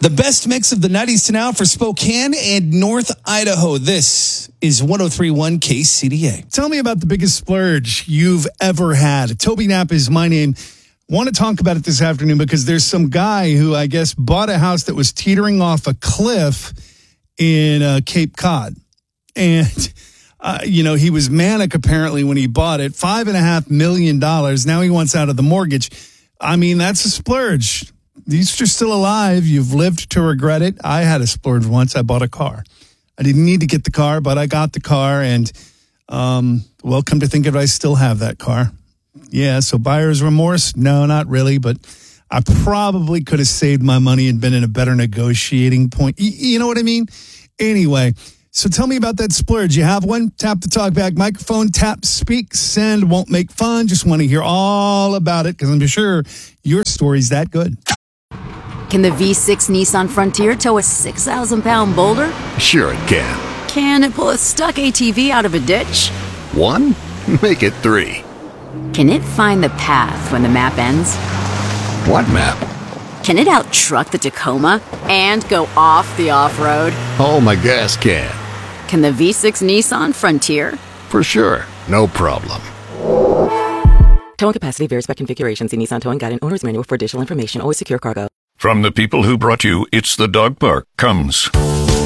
The best mix of the 90s to now for Spokane and North Idaho. This is 103.1 KCDA. Tell me about the biggest splurge you've ever had. Toby Knapp is my name. Want to talk about it this afternoon because there's some guy who I guess bought a house that was teetering off a cliff in Cape Cod. And, he was manic apparently when he bought it. $5.5 million. Now he wants out of the mortgage. I mean, that's a splurge. These are still alive. You've lived to regret it. I had a splurge once. I bought a car. I didn't need to get the car, but I got the car. And, come to think of it, I still have that car. Yeah, so buyer's remorse? No, not really. But I probably could have saved my money and been in a better negotiating point. You know what I mean? Anyway, so tell me about that splurge. You have one? Tap the talkback microphone, tap, speak, send, won't make fun. Just want to hear all about it because I'm sure your story's that good. Can the V6 Nissan Frontier tow a 6,000-pound boulder? Sure it can. Can it pull a stuck ATV out of a ditch? 1? Make it 3. Can it find the path when the map ends? What map? Can it out-truck the Tacoma and go off the off-road? Oh, my gas can. Can the V6 Nissan Frontier? For sure. No problem. Towing capacity varies by configuration. See Nissan Towing Guide and Owner's Manual for additional information. Always secure cargo. From the people who brought you It's the Dog Park comes